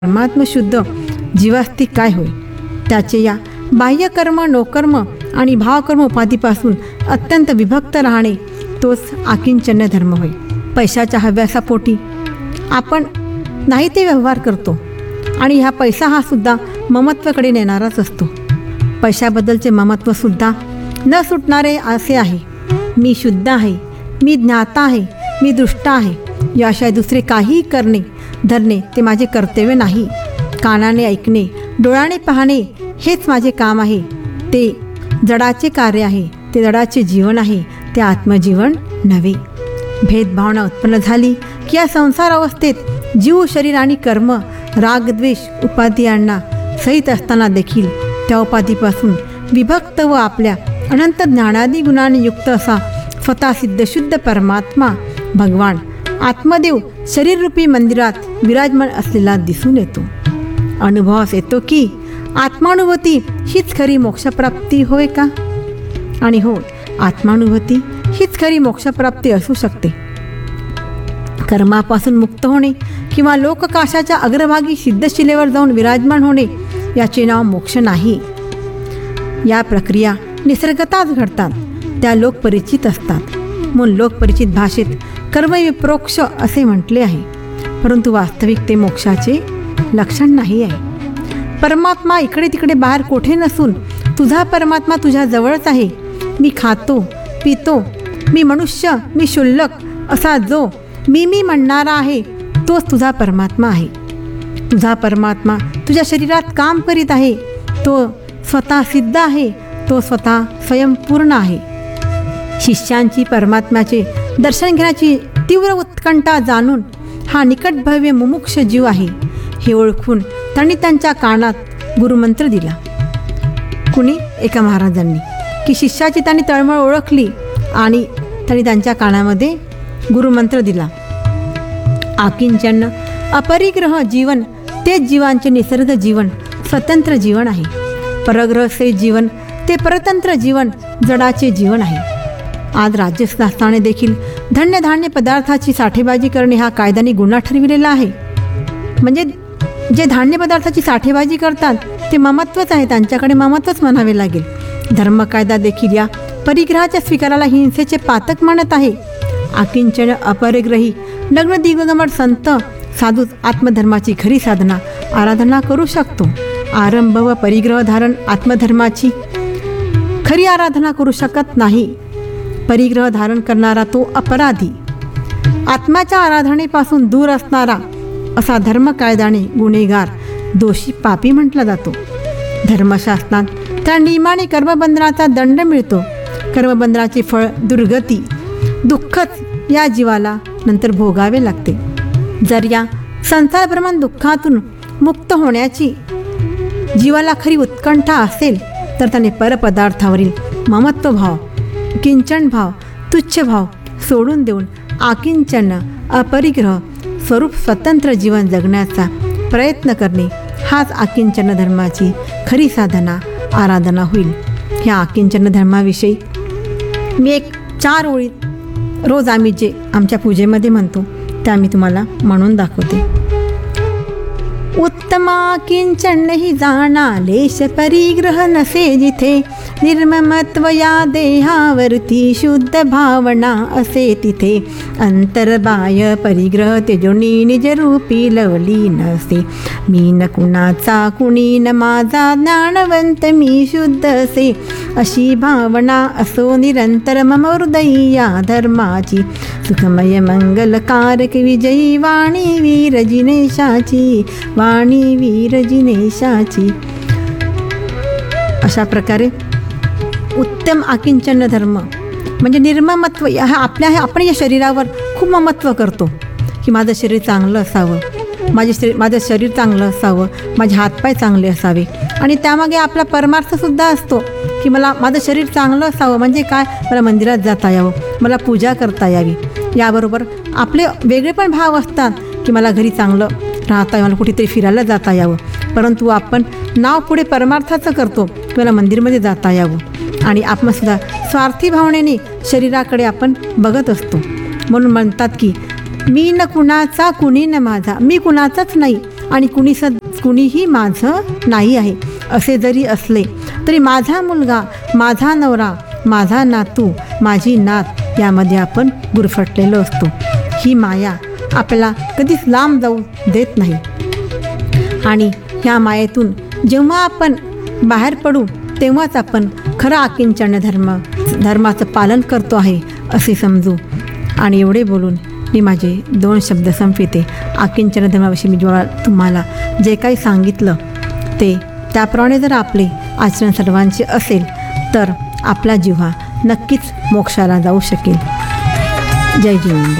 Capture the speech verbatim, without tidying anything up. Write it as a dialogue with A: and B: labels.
A: परमात्म शुद्ध जीवास्तिक काय होय. त्याचे या बाह्यकर्म नोकर्म आणि भावकर्म उपाधीपासून अत्यंत विभक्त राहणे तोच आकिंचन्य धर्म होय. पैशाच्या हव्यासापोटी आपण नाही ते व्यवहार करतो आणि ह्या पैसा हा सुद्धा ममत्वाकडे नेणाराच असतो. पैशाबद्दलचे ममत्वसुद्धा न सुटणारे असे आहे. मी शुद्ध आहे, मी ज्ञाता आहे, मी दृष्ट आहे याशिवाय दुसरे काहीही करणे धरणे ते माझे कर्तव्य नाही. कानाने ऐकणे डोळ्याने पाहणे हेच माझे काम आहे. ते जडाचे कार्य आहे, ते जडाचे जीवन आहे, ते आत्मजीवन नव्हे. भेदभावना उत्पन्न झाली की या संसार अवस्थेत जीव शरीर आणि कर्म रागद्वेष उपाधी यांना सहित असताना देखील त्या उपाधीपासून विभक्त व आपल्या अनंत ज्ञानादी गुणांनी युक्त असा स्वतः सिद्धशुद्ध परमात्मा भगवान आत्मदेव शरीररूपी मंदिरात विराजमान असलेला दिसून येतो. अनुभवास येतो की आत्मानुभूती हीच खरी मोक्षप्राप्ती होय का. आणि हो, आत्मानुभूती हीच खरी मोक्षप्राप्ती असू शकते. कर्मापासून मुक्त होणे किंवा लोककाशाच्या अग्रभागी सिद्धशिलेवर जाऊन विराजमान होणे याचे नाव मोक्ष नाही. या प्रक्रिया निसर्गताच घडतात, त्या लोकपरिचित असतात. म्हणून लोकपरिचित भाषेत कर्मविप्रोक्ष असे म्हटले आहे, परंतु वास्तविक ते मोक्षाचे लक्षण नाही आहे. परमात्मा इकडे तिकडे बाहेर कोठे नसून तुझा परमात्मा तुझ्या जवळच आहे. मी खातो पितो, मी मनुष्य, मी क्षुल्लक असा जो मी मी म्हणणारा आहे तोच तुझा परमात्मा आहे. तुझा परमात्मा तुझ्या शरीरात काम करीत आहे. तो स्वतः सिद्ध आहे, तो स्वतः स्वयंपूर्ण आहे. शिष्यांची परमात्म्याचे दर्शन घेण्याची तीव्र उत्कंठा जाणून हा निकटभव्य मुमुक्ष जीव आहे हे ओळखून त्यांनी त्यांच्या कानात गुरुमंत्र दिला. कुणी एका महाराजांनी की शिष्याची त्यांनी तळमळ ओळखली आणि त्यांनी त्यांच्या कानामध्ये गुरुमंत्र दिला. आकिंचन अपरिग्रह जीवन तेच जीवांचे निसर्ग जीवन स्वतंत्र जीवन आहे. परग्रहचे जीवन ते परतंत्र जीवन जडाचे जीवन आहे. आज राज्यशास्त्राने देखील धन्यधान्य पदार्थाची साठेबाजी करणे हा कायद्याने गुन्हा ठरविलेला आहे. म्हणजे जे धान्य पदार्थाची साठेबाजी करतात ते ममत्वच आहे, त्यांच्याकडे ममत्वच म्हणावे लागेल. धर्म कायदा देखील या परिग्रहाच्या स्वीकाराला हिंसेचे पातक मानत आहे. आकिंचन अपरिग्रही लग्न दिग्गमट संत साधूच आत्मधर्माची खरी साधना आराधना करू शकतो. आरंभ व परिग्रह धारण आत्मधर्माची खरी आराधना करू शकत नाही. परिग्रह धारण करणारा तो अपराधी, आत्म्याच्या आराधनेपासून दूर असणारा असा धर्म कायद्याने गुन्हेगार दोषी पापी म्हटला जातो. धर्मशास्त्रात त्या नियमाने कर्मबंधनाचा दंड मिळतो. कर्मबंधनाचे फळ दुर्गती दुःखच या जीवाला नंतर भोगावे लागते. जर या संसारभ्रमण दुःखातून मुक्त होण्याची जीवाला खरी उत्कंठा असेल तर त्याने परपदार्थावरील ममत्वभाव किंचन भाव तुच्छ भाव सोडून देऊन आकिंचन अपरिग्रह स्वरूप स्वतंत्र जीवन जगण्याचा प्रयत्न करणे हाच आकिंचन धर्माची खरी साधना आराधना होईल. ह्या आकिंचन धर्माविषयी मी एक चार ओळी रोज आम्ही जे आमच्या पूजेमध्ये म्हणतो त्या मी तुम्हाला म्हणून दाखवते. उत्तमा किंचन ही जाणा लेश परिग्रह नसे जिथे निर्ममत्व या देहावरती शुद्ध भावना असे तिथे अंतर्बाह्य परिग्रह तेजोनी निजरूपी लवली नसे. मी न कुणाचा कुणी न माझा ज्ञानवंत मी शुद्ध असे अशी भावना असो निरंतर मम हृदयी या धर्माची सुखमय मंगलकारक विजयी वाणी वीर जिनेशाची वाणी वीर जिनेशाची. अशा प्रकारे उत्तम आकिंचन धर्म म्हणजे निर्ममत्व. ह्या आपल्या आपण या शरीरावर खूप ममत्व करतो की माझं शरीर चांगलं असावं, माझे शरीर माझं शरीर चांगलं असावं, माझे हातपाय चांगले असावे आणि त्यामागे आपला परमार्थसुद्धा असतो की मला माझं शरीर चांगलं असावं. म्हणजे काय, मला मंदिरात जाता यावं, मला पूजा करता यावी. याबरोबर आपले वेगळे पण भाव असतात की मला घरी चांगलं राहता यावं, मला कुठेतरी फिरायला जाता यावं. परंतु आपण नाव पुढे परमार्थाचं करतो की मला मंदिरमध्ये जाता यावं आणि आपण सुद्धा स्वार्थी भावनेने शरीराकडे आपण बघत असतो. म्हणून म्हणतात की मी न कुणाचा कुणी न माझा, मी कुणाचाच नाही आणि कुणी स कुणीही माझं नाही आहे असे जरी असले तरी माझा मुलगा, माझा नवरा, माझा नातू, माझी नात यामध्ये आपण गुरफटलेलो असतो. ही माया आपल्याला कधीच लांब जाऊ देत नाही. आणि ह्या मायेतून जेव्हा आपण बाहेर पडू तेव्हाच आपण खरा आकिंचन धर्म धर्माचं पालन करतो आहे असे समजू. आणि एवढे बोलून मी माझे दोन शब्द संपविते. आकिंचन धर्माविषयी मी जेव्हा तुम्हाला जे काही सांगितलं ते त्याप्रमाणे जर आपले आचरण सर्वांचे असेल तर आपला जिव्हा नक्कीच मोक्षाला जाऊ शकेल. जय जिवंत.